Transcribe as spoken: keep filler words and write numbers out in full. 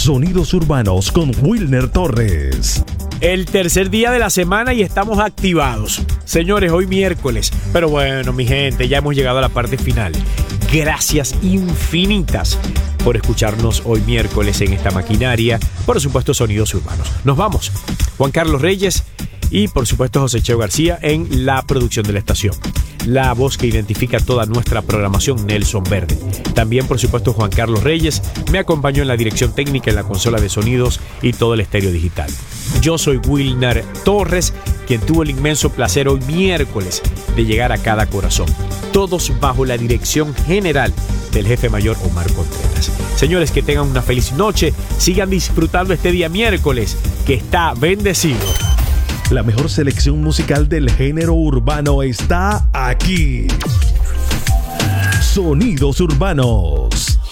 Sonidos Urbanos con Wilner Torres. El tercer día de la semana y estamos activados. Señores, hoy miércoles. Pero bueno, mi gente, ya hemos llegado a la parte final. Gracias infinitas por escucharnos hoy miércoles en esta maquinaria. Por supuesto, Sonidos Urbanos. Nos vamos. Juan Carlos Reyes y por supuesto José Cheo García en la producción de la estación. La voz que identifica toda nuestra programación, Nelson Verde. También, por supuesto, Juan Carlos Reyes me acompañó en la dirección técnica, en la consola de sonidos y todo el estéreo digital. Yo soy Wilner Torres, quien tuvo el inmenso placer hoy miércoles de llegar a cada corazón. Todos bajo la dirección general del jefe mayor Omar Contreras. Señores, que tengan una feliz noche. Sigan disfrutando este día miércoles, que está bendecido. La mejor selección musical del género urbano está aquí. Sonidos Urbanos.